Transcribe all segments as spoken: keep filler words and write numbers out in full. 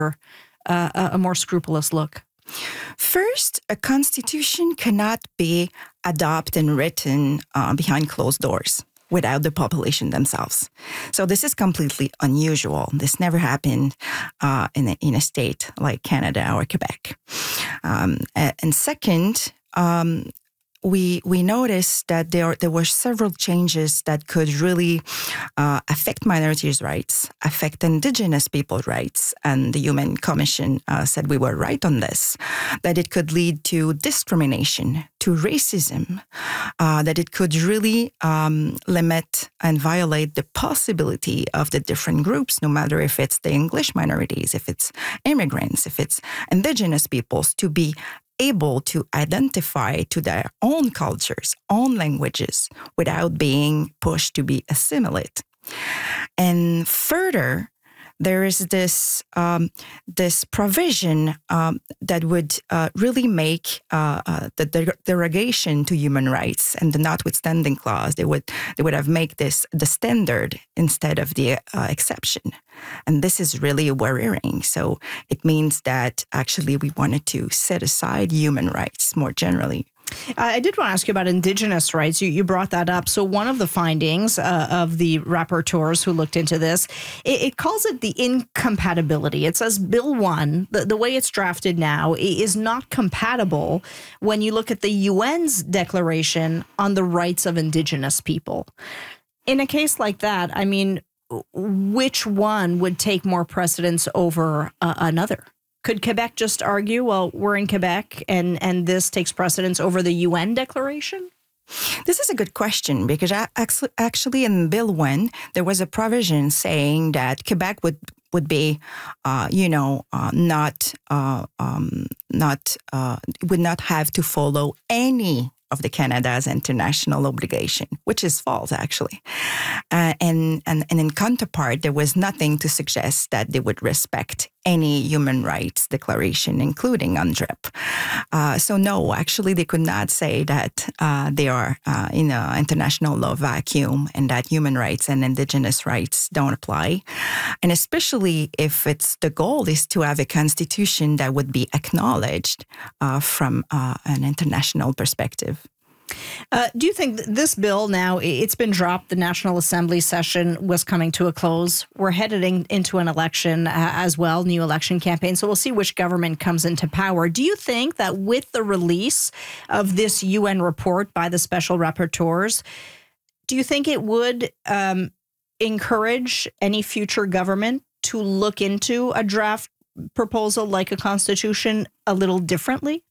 uh, a more scrupulous look? First, a constitution cannot be adopted and written uh, behind closed doors without the population themselves. So this is completely unusual. This never happened uh, in, a, in a state like Canada or Quebec. Um, and second, um, we we noticed that there there were several changes that could really uh, affect minorities' rights, affect Indigenous people's rights, and the Human Commission uh, said we were right on this. That it could lead to discrimination, to racism, uh, that it could really um, limit and violate the possibility of the different groups, no matter if it's the English minorities, if it's immigrants, if it's Indigenous peoples, to be able to identify to their own cultures, own languages, without being pushed to be assimilate. And further, there is this um, this provision um, that would uh, really make uh, uh, the der- derogation to human rights and the notwithstanding clause. They would they would have made this the standard instead of the uh, exception, and this is really worrying. So it means that actually we wanted to set aside human rights more generally. I did want to ask you about Indigenous rights. You, you brought that up. So one of the findings uh, of the rapporteurs who looked into this, it, it calls it the incompatibility. It says Bill one, the, the way it's drafted now, is not compatible when you look at the U N's declaration on the rights of Indigenous people. In a case like that, I mean, which one would take more precedence over uh, another? Could Quebec just argue, well, we're in Quebec and, and this takes precedence over the U N declaration? This is a good question because actually in Bill one, there was a provision saying that Quebec would would be, uh, you know, uh, not uh, um, not uh, would not have to follow any of the Canada's international obligation, which is false, actually. Uh, and, and, and in counterpart, there was nothing to suggest that they would respect any human rights declaration, including UNDRIP. Uh, so no, actually, they could not say that uh, they are uh, in an international law vacuum and that human rights and Indigenous rights don't apply. And especially if it's the goal is to have a constitution that would be acknowledged uh, from uh, an international perspective. Uh, do you think this bill now, it's been dropped, the National Assembly session was coming to a close. We're headed in, into an election uh, as well, new election campaign. So we'll see which government comes into power. Do you think that with the release of this U N report by the special rapporteurs, do you think it would um, encourage any future government to look into a draft proposal like a constitution a little differently?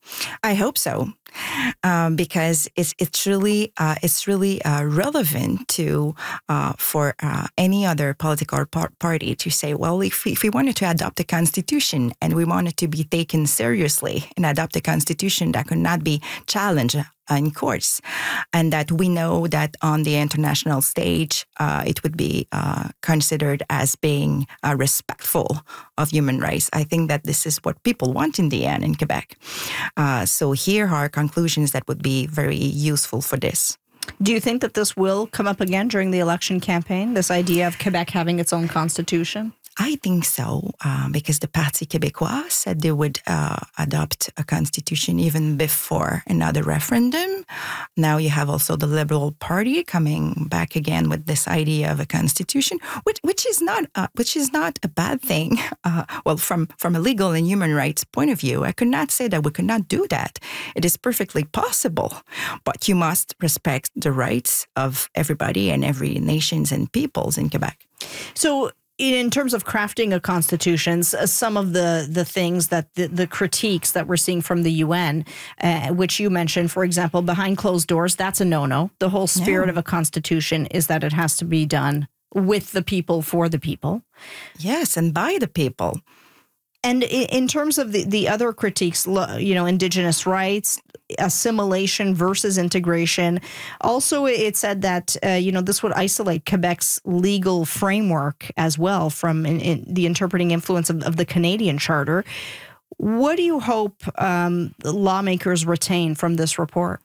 I hope so, um, because it's it's really uh, it's really uh, relevant to uh, for uh, any other political par- party to say, well, if we, if we wanted to adopt a constitution and we wanted to be taken seriously and adopt a constitution that could not be challenged in courts, and that we know that on the international stage, uh, it would be uh, considered as being uh, respectful of human rights. I think that this is what people want in the end in Quebec. Uh, so here are conclusions that would be very useful for this. Do you think that this will come up again during the election campaign, this idea of Quebec having its own constitution? I think so, uh, because the Parti Québécois said they would uh, adopt a constitution even before another referendum. Now you have also the Liberal Party coming back again with this idea of a constitution, which which is not uh, which is not a bad thing. Uh, well, from from a legal and human rights point of view, I could not say that we could not do that. It is perfectly possible, but you must respect the rights of everybody and every nations and peoples in Quebec. So, in terms of crafting a constitution, some of the, the things that the, the critiques that we're seeing from the U N, uh, which you mentioned, for example, behind closed doors, that's a no-no. The whole spirit yeah. of a constitution is that it has to be done with the people, for the people. Yes, and by the people. And in terms of the, the other critiques, you know, Indigenous rights, assimilation versus integration, also it said that, uh, you know, this would isolate Quebec's legal framework as well from in, in the interpreting influence of, of the Canadian Charter. What do you hope um, lawmakers retain from this report?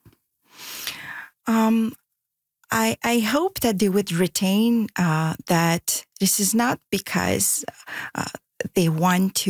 Um, I, I hope that they would retain uh, that this is not because uh, they want to